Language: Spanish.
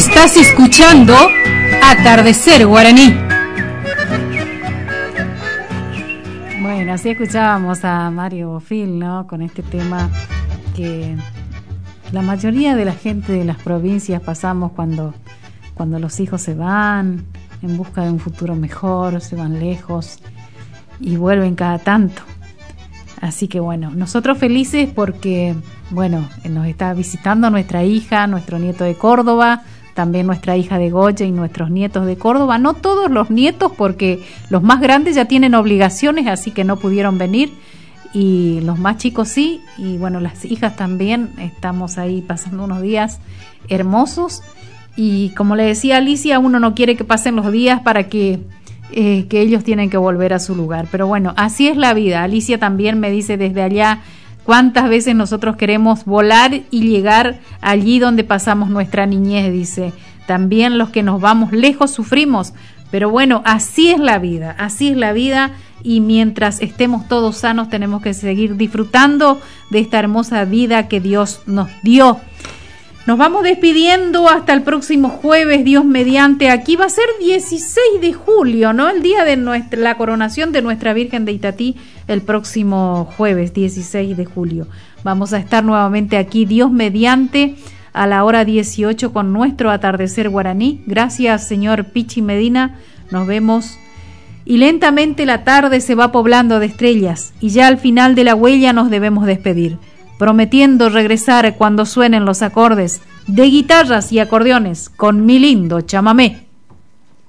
Estás escuchando Atardecer Guaraní. Bueno, así escuchábamos a Mario Bofill, ¿no? Con este tema que la mayoría de la gente de las provincias pasamos cuando los hijos se van en busca de un futuro mejor, se van lejos y vuelven cada tanto. Así que bueno, nosotros felices porque, bueno, nos está visitando nuestra hija, nuestro nieto de Córdoba, también nuestra hija de Goya y nuestros nietos de Córdoba. No todos los nietos, porque los más grandes ya tienen obligaciones, así que no pudieron venir, y los más chicos sí, y bueno, las hijas también. Estamos ahí pasando unos días hermosos, y como le decía Alicia, uno no quiere que pasen los días para que ellos tienen que volver a su lugar, pero bueno, así es la vida. Alicia también me dice desde allá cuántas veces nosotros queremos volar y llegar allí donde pasamos nuestra niñez, dice. También los que nos vamos lejos sufrimos, pero bueno, así es la vida, y mientras estemos todos sanos tenemos que seguir disfrutando de esta hermosa vida que Dios nos dio. Nos vamos despidiendo hasta el próximo jueves, Dios mediante. Aquí va a ser 16 de julio, ¿no? El día de la coronación de nuestra Virgen de Itatí, el próximo jueves, 16 de julio. Vamos a estar nuevamente aquí, Dios mediante, a la hora 18 con nuestro Atardecer Guaraní. Gracias, señor Pichi Medina. Nos vemos. Y lentamente la tarde se va poblando de estrellas, y ya al final de la huella nos debemos despedir, prometiendo regresar cuando suenen los acordes de guitarras y acordeones con mi lindo chamamé.